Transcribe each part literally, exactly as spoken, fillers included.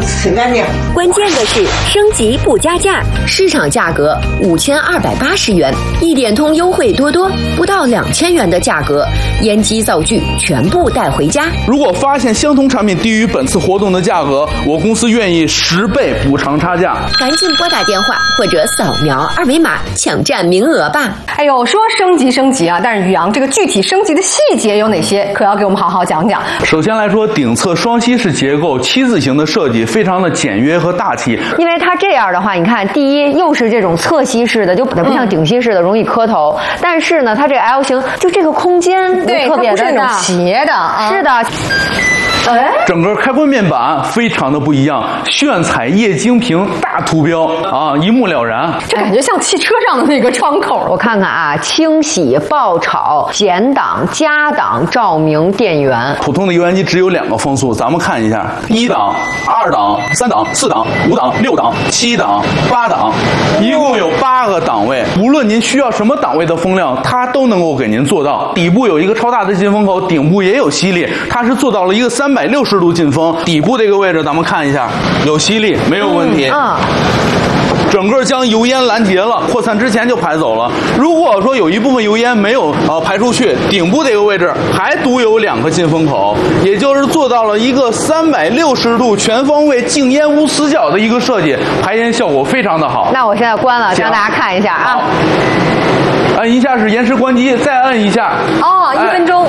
很干净。 关键的是升级不加价，市场价格五千二百八十元，一点通优惠多多，不到两千元的价格，烟机灶具全部带回家。 如果发现相同产品低于本次活动的价格，我公司愿意十倍补偿差价。 赶紧拨打电话或者扫描二维码抢占名额吧。 哎呦，说升级升级啊，但是宇阳这个具体升级的细节有哪些，可要给我们好好讲讲。 首先来说，顶侧双吸式结构七字形的设计非常的简约和大气。 因为它这样的话，你看，第一又是这种侧吸式的，就不像顶吸式的容易磕头，嗯、但是呢，它这个 L 型就这个空间对特别的大， 斜的，啊、 是的。 整个开关面板非常的不一样，炫彩液晶屏大图标啊，一目了然。 这感觉像汽车上的那个窗口。 我看看啊，清洗、爆炒、减档、加档、照明、电源。 普通的油烟机只有两个风速，咱们看一下：一档、二档、三档、四档、五档、六档、七档、八档，一共有八个档位。无论您需要什么档位的风量，它都能够给您做到。底部有一个超大的进风口，顶部也有吸力，它是做到了一个三百六十度进风。底部这个位置咱们看一下，有吸力，没有问题。 嗯。 整个将油烟拦截了，扩散之前就排走了。如果说有一部分油烟没有呃排出去，顶部这个位置还独有两个进风口，也就是做到了一个三百六十度全方位静烟无死角的一个设计，排烟效果非常的好。 那我现在关了，让大家看一下啊。 按一下是延时关机，再按一下。 哦，一分钟。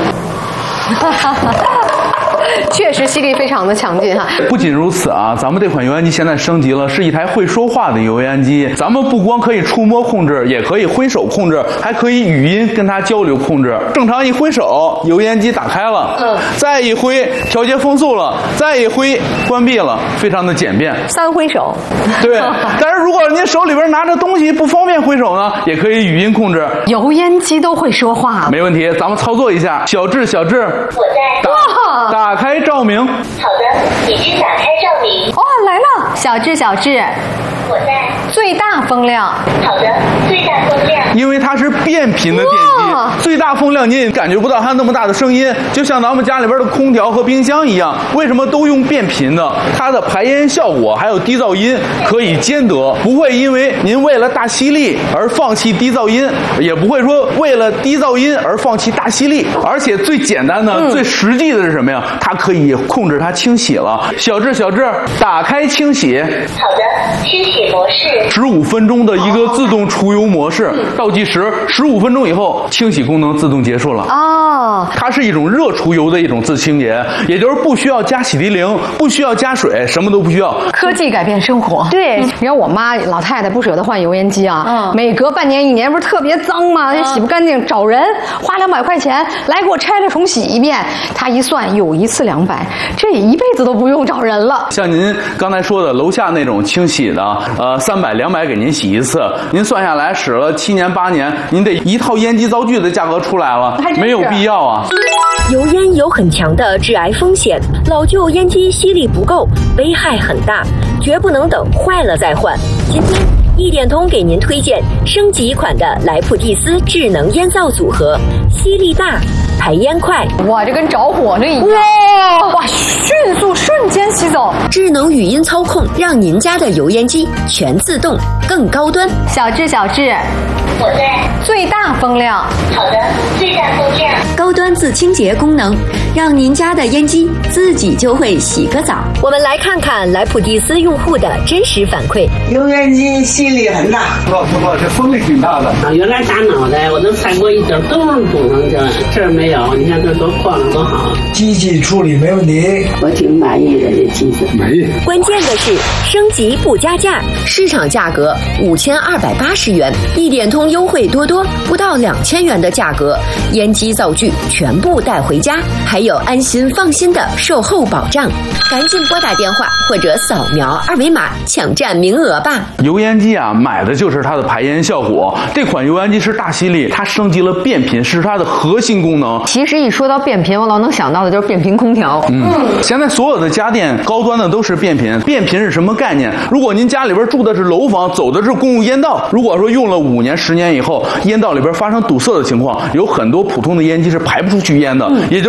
确实吸力非常的强劲哈。 不仅如此啊，咱们这款油烟机现在升级了，是一台会说话的油烟机。咱们不光可以触摸控制，也可以挥手控制，还可以语音跟它交流控制。正常一挥手，油烟机打开了，嗯，再一挥调节风速了，再一挥关闭了，非常的简便。 三挥手。对， 但是如果您手里边拿着东西不方便挥手呢，也可以语音控制。 油烟机都会说话。 没问题，咱们操作一下。小智，小智， 我在。 哇！打开照明。 好的，已经打开照明。 哦，来了，小智，小智。 我在。 最大风量。 好的，最大风量。 因为它是变频的电机，最大风量您也感觉不到它那么大的声音，就像咱们家里边的空调和冰箱一样。为什么都用变频的？它的排烟效果还有低噪音可以兼得，不会因为您为了大吸力而放弃低噪音，也不会说为了低噪音而放弃大吸力。而且最简单的、嗯、最实际的是什么呀？它可以控制它清洗了。小智，小智，打开清洗。 好的，清洗模式。 十五分钟的一个自动除油模式，倒计时十五分钟以后，清洗功能自动结束了。 哦， 它是一种热除油的一种自清洁，也就是不需要加洗涤灵，不需要加水，什么都不需要。 科技改变生活。 对， 你看我妈老太太不舍得换油烟机啊，嗯，每隔半年一年不是特别脏吗？也、嗯、洗不干净，找人花两百块钱来给我拆了重洗一遍。她一算，有一次两百，这一辈子都不用找人了。 像您刚才说的楼下那种清洗的，呃，三百两百给您洗一次，您算下来使了七年八年，您得一套烟机灶具的价格出来了，没有必要啊。 油烟有很强的致癌风险，老旧烟机吸力不够，危害很大，绝不能等坏了再换。今天一点通给您推荐升级款的莱普蒂斯智能烟灶组合，吸力大，排烟快。 哇，这跟着火了一样！哇哇，迅速瞬间吸走。 智能语音操控，让您家的油烟机全自动，更高端。 小智，小智， 我在。 最大风量。 好的，最大风量。 高端自清洁功能，让您家的烟机自己就会洗个澡。我们来看看莱普蒂斯用户的真实反馈。 油烟机吸力很大， 老师傅，这风力挺大的。 啊，原来大脑袋我都踩过一点洞堵上去了，这儿没有，你看这多旷多好。 机器处理没问题， 我挺满意的这机子。 满意。 关键的是升级不加价，市场价格五千二百八十元，一点通优惠多多，不到两千元的价格，烟机灶具全部带回家，还有安心放心的售后保障。赶紧拨打电话或者扫描二维码抢占名额吧。 油烟机啊，买的就是它的排烟效果。这款油烟机是大吸力，它升级了变频，是它的核心功能。 其实一说到变频，我老能想到的就是变频空调。 嗯，现在所有的家电高端的都是变频。变频是什么概念？如果您家里边住的是楼房，走的是公共烟道，如果说用了五年、十年以后，烟道里边发生堵塞的情况，有很多普通的烟机是排不出去烟的。嗯、也就是为什么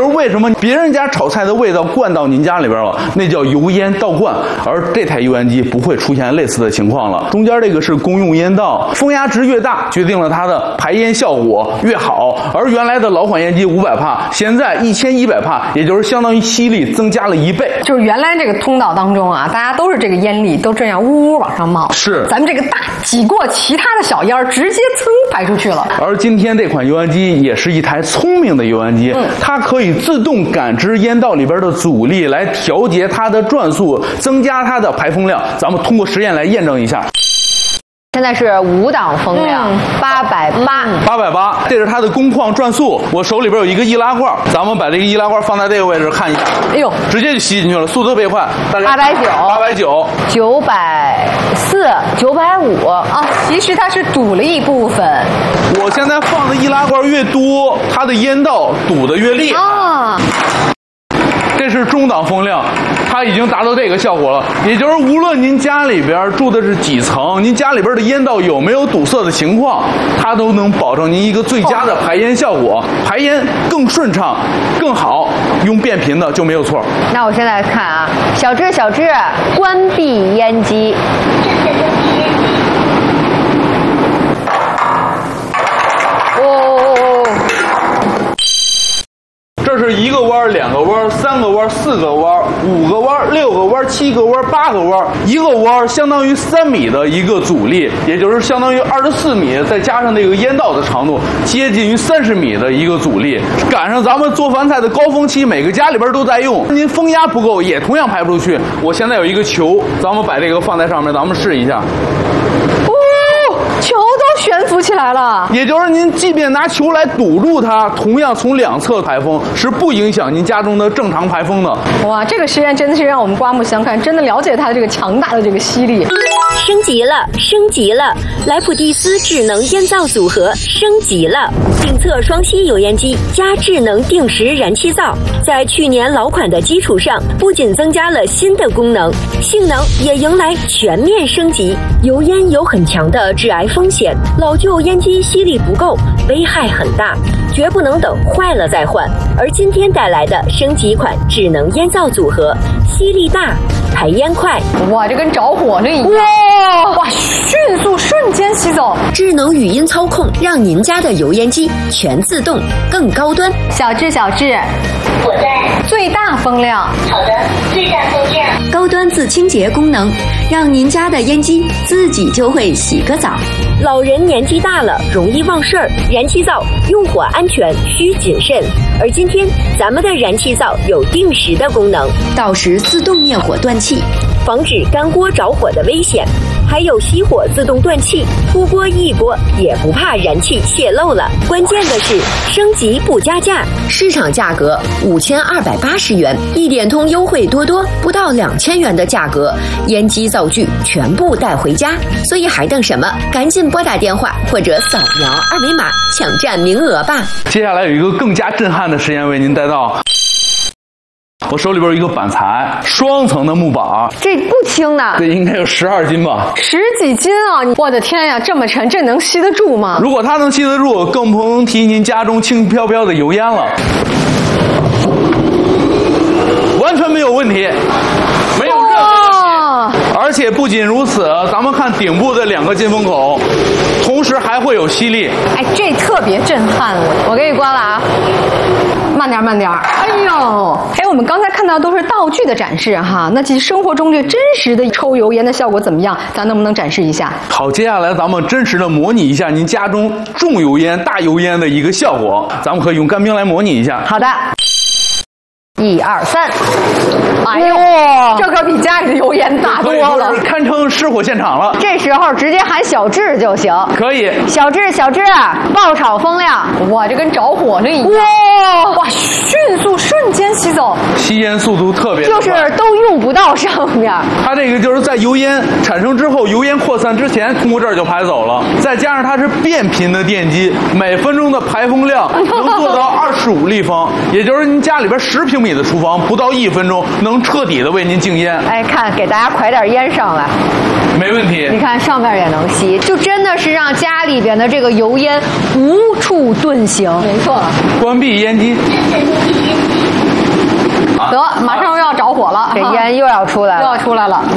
么别人家炒菜的味道灌到您家里边了，那叫油烟倒灌，而这台油烟机不会出现类似的情况了。中间这个是公用烟道，风压值越大，决定了它的排烟效果越好。而原来的老款烟机五百帕，现在一千一百帕，也就是相当于吸力增加了一倍。 就是原来这个通道当中啊，大家都是这个烟粒都这样呜呜往上冒， 是咱们这个大挤过其他的小烟儿，直接噌排出去了。 而今天这款油烟机也是一台聪明的油烟机，嗯、它可以自动感知烟道里边的阻力，来调节它的转速，增加它的排风量。咱们通过实验来验证一下。 现在是五档风量，八百八， 八百八，这是它的工况转速。我手里边有一个易拉罐，咱们把这个易拉罐放在这个位置看一下。哎呦，直接就吸进去了，速度特别快。 八百九， 八百九， 九百四，九百五啊！其实它是堵了一部分。 我现在放的易拉罐越多，它的烟道堵得越厉害。啊，这是中档风量。它已经达到这个效果了，也就是无论您家里边住的是几层，您家里边的烟道有没有堵塞的情况，它都能保证您一个最佳的排烟效果，排烟更顺畅、更好。用变频的就没有错。 那我现在看啊，小智，小智，关闭烟机。 这是一个弯、两个弯、三个弯、四个弯、五个弯、六个弯、七个弯、八个弯。一个弯相当于三米的一个阻力，也就是相当于二十四米，再加上这个烟道的长度，接近于三十米的一个阻力。赶上咱们做饭菜的高峰期，每个家里边都在用。您风压不够，也同样排不出去。我现在有一个球，咱们把这个放在上面，咱们试一下。 球都悬浮起来了， 也就是您即便拿球来堵住它，同样从两侧排风是不影响您家中的正常排风的。 哇，这个实验真的是让我们刮目相看，真的了解它的这个强大的这个吸力。 升级了，升级了！莱普蒂斯智能烟灶组合升级了，定测双吸油烟机加智能定时燃气灶，在去年老款的基础上，不仅增加了新的功能，性能也迎来全面升级。油烟有很强的致癌风险，老旧烟机吸力不够，危害很大，绝不能等坏了再换。而今天带来的升级款智能烟灶组合，吸力大，排烟快， 哇，这跟着火这一样。哇哇，迅速瞬间吸走。 智能语音操控，让您家的油烟机全自动，更高端。 小智，小智， 我在。 最大风量。 好的，最大风量。 高端自清洁功能，让您家的烟机自己就会洗个澡。老人年纪大了，容易忘事儿，燃气灶用火安全需谨慎。而今天咱们的燃气灶有定时的功能，到时自动灭火断气，防止干锅着火的危险。还有熄火自动断气，出锅一锅也不怕燃气泄漏了。关键的是升级不加价，市场价格五千二百八十元，一点通优惠多多，不到两千元的价格，烟机灶具全部带回家。所以还等什么？赶紧拨打电话或者扫描二维码抢占名额吧。 接下来有一个更加震撼的实验为您带到。我手里边有一个板材，双层的木板， 这不轻呢， 这应该有十二斤吧， 十几斤啊！我的天呀，这么沉，这能吸得住吗？ 如果它能吸得住，更不能提您家中轻飘飘的油烟了，完全没有问题，没有任何问题。而且不仅如此，咱们看顶部的两个进风口，同时还会有吸力。 哎，这特别震撼了！ 我给你关了啊。 慢点，慢点！哎呦，哎，我们刚才看到都是道具的展示哈，那其实生活中这真实的抽油烟的效果怎么样？咱能不能展示一下？ 好，接下来咱们真实的模拟一下您家中重油烟、大油烟的一个效果，咱们可以用干冰来模拟一下。 好的。一二三， 哎呦，这可比家里的油烟大多了， 堪称失火现场了。 这时候直接喊小智就行。 可以， 小智，小智，爆炒风量， 哇，这跟着火这一样。哇哇，迅速瞬间吸走， 吸烟速度特别快， 就是都用不到上面。 它这个就是在油烟产生之后，油烟扩散之前，通过这儿就排走了。再加上它是变频的电机，每分钟的排风量能做到二十五立方，也就是您家里边十平米的厨房，不到一分钟能彻底的为您静烟。 哎，看，给大家㧟点烟上来， 没问题。 你看上面也能吸，就真的是让家里边的这个油烟无处遁形。 没错， 关闭烟机。 得马上又要着火了， 这烟又要出来了， 又要出来了。